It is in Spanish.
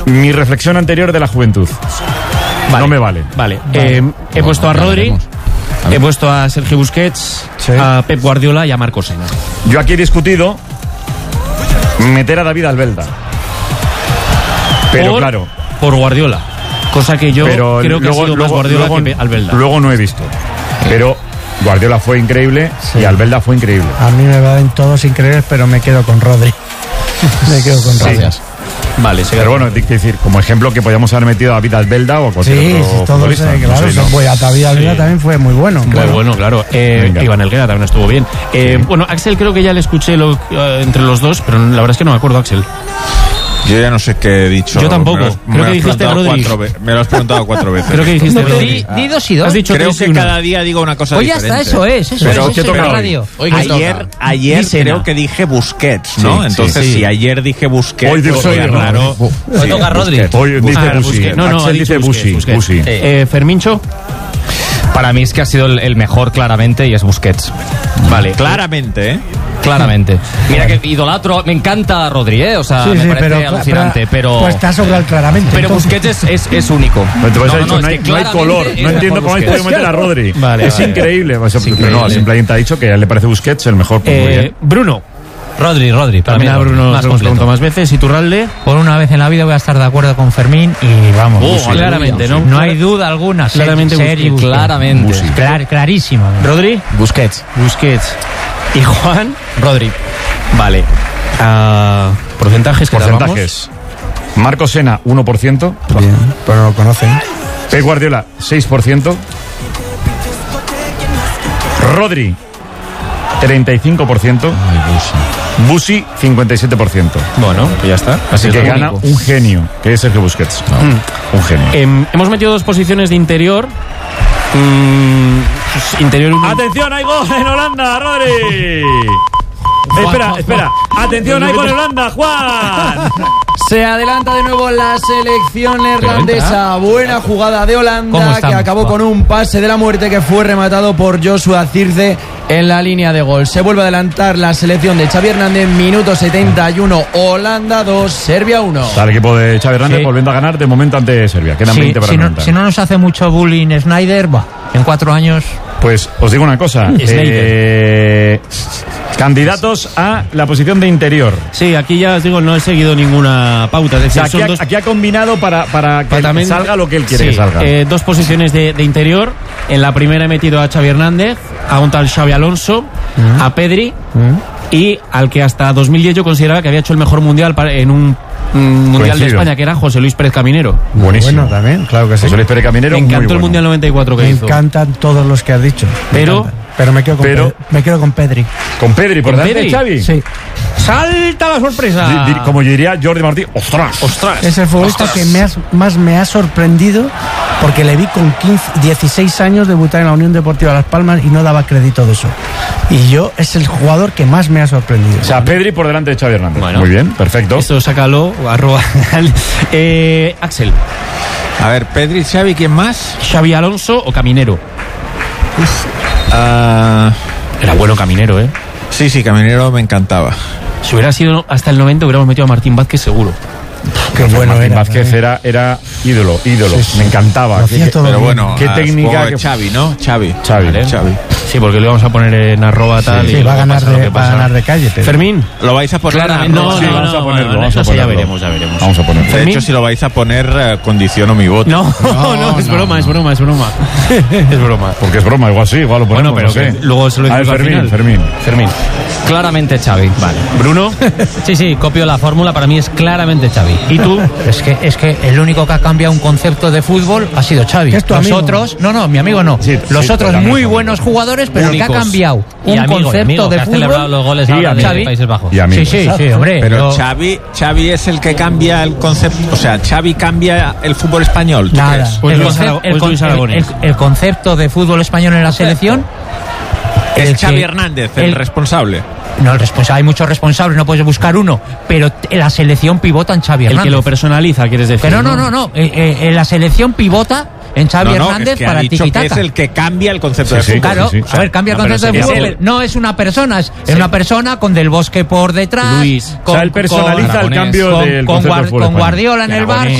mi reflexión anterior de la juventud. Vale. No me vale. Vale. He puesto a Rodri, he puesto a Sergio Busquets, a Pep Guardiola y a Marco Sena. Yo aquí he discutido meter a David Albelda. Pero claro. Por Guardiola. Cosa que yo creo que luego, ha sido más Guardiola que Albelda. Luego no he visto. Pero Guardiola fue increíble y Albelda fue increíble. A mí me van todos increíbles, pero me quedo con Rodri. Me quedo con Rodri. Vale, pero bueno, hay que decir, como ejemplo que podíamos haber metido a David Albelda o a cualquier otro futbolista. Claro, David Albelda también fue muy bueno. Muy bueno, claro. Iván Helguera también estuvo bien. Bueno, Axel creo que ya le escuché entre los dos, pero la verdad es que no me acuerdo, Axel. Yo ya no sé qué he dicho. Yo tampoco. Creo que dijiste Rodri. Me lo has preguntado 4 veces. Creo que dijiste Rodri. Di 2 y 2. Has dicho creo que cada día digo una cosa diferente. Ya está, eso es. Pero ¿qué toca radio? Ayer creo que dije Busquets, ¿no? Entonces, si ayer dije Busquets, hoy soy raro. Hoy toca Rodri. Hoy dice Busi. Axel dice Busi. Fermincho. Para mí es que ha sido el mejor claramente y es Busquets. Vale. Claramente, Claramente. Mira que idolatro, me encanta Rodri, o sea, me parece alucinante, pero... Pues está sobrado claramente. Pero Busquets es único. No hay color. No entiendo cómo habéis podido meter a Rodri. Es increíble. No, simplemente ha dicho que a él le parece Busquets el mejor. Bruno. Rodri. Para también mí a Bruno más se lo pregunto más veces. ¿Y Turralde? Por una vez en la vida voy a estar de acuerdo con Fermín y vamos. Claramente, ¿no? No hay duda alguna. Claramente Busquets. Claramente. Clarísimo. ¿Rodri? Busquets. ¿Y Juan? Rodri. Vale. ¿Porcentajes? Marco Sena, 1%. Bien, pero no lo conocen. Pep Guardiola, 6%. Rodri, 35%. Busi, 57%. Bueno, pues ya está. Así que gana un genio, que es Sergio Busquets. Un genio. Hemos metido 2 posiciones de interior. ¡Atención, hay gol en Holanda, Rodri! Espera. Atención, hay gol en Holanda, Juan. Se adelanta de nuevo la selección neerlandesa. Buena jugada de Holanda que acabó con un pase de la muerte que fue rematado por Joshua Zirkzee en la línea de gol. Se vuelve a adelantar la selección de Xavi Hernández. Minuto 71, Holanda 2, Serbia 1. Está el equipo de Xavi Hernández volviendo a ganar de momento ante Serbia. Quedan 20 para remontar. Si no nos hace mucho bullying Snyder, en 4 años... Pues os digo una cosa. Candidatos a la posición de interior. Sí, aquí ya os digo, no he seguido ninguna pauta. Es decir, aquí ha combinado para que salga lo que él quiere que salga. 2 posiciones de interior. En la primera he metido a Xavi Hernández, a un tal Xabi Alonso, a Pedri y al que hasta 2010 yo consideraba que había hecho el mejor mundial en un mundial de España, que era José Luis Pérez Caminero. Buenísimo. Bueno, también, claro que sí. José Luis Pérez Caminero. Me encantó el mundial 94 que hizo. Me encantan todos los que has dicho. Pero me quedo con Pedri. ¿Con Pedri por delante de Xavi? Sí. ¡Salta la sorpresa! Como diría Jordi Martí, ¡ostras! Es el futbolista que más me ha sorprendido, porque le vi con 16 años debutar en la Unión Deportiva Las Palmas y no daba crédito de eso. Y es el jugador que más me ha sorprendido. O sea, Pedri por delante de Xavi Hernández. Bueno, muy bien, perfecto. Esto sácalo, Axel. A ver, Pedri, Xavi, ¿quién más? Xabi Alonso o Caminero. Era bueno Caminero, Sí, Caminero me encantaba. Si hubiera sido hasta el 90 hubiéramos metido a Martín Vázquez seguro. Qué bueno Martín Vázquez era ídolo. Sí. Me encantaba. Pero bueno, qué técnica. Xavi, ¿no? Xavi. Sí, porque lo vamos a poner en arroba tal. Sí, va a ganar de calle. Pero... Fermín. ¿Lo vais a poner? Vamos a ponerlo. Ya veremos. Vamos a ponerlo. De hecho, si lo vais a poner, condiciono mi voto. No, es broma. Es broma. Porque es broma, igual lo ponemos. Bueno, pero que luego se lo decimos al final. Fermín. Claramente Xavi. Vale. ¿Bruno? Sí, copio la fórmula, para mí es claramente Xavi. ¿Y tú? Es que el único que ha cambiado un concepto de fútbol ha sido Xavi. Los otros, mi amigo no. Los otros muy buenos jugadores, pero el que ha cambiado un concepto de fútbol. Celebrado los goles de Países Bajos. Sí, hombre. Pero Xavi es el que cambia el concepto. O sea, Xavi cambia el fútbol español. Nada. El concepto de fútbol español en la selección. Es Xavi Hernández el responsable. No, el responsable, hay muchos responsables, no puedes buscar uno, pero la selección pivota en Xavi Hernández. El que lo personaliza, quieres decir. Pero no. En la selección pivota en Xavi Hernández para tiki-taka. Es el que cambia el concepto de fútbol. Claro, a ver, cambia el concepto de fútbol. No es una persona, es una persona con Del Bosque por detrás. Luis, él personaliza el cambio del concepto de fútbol. Con Guardiola en el bar.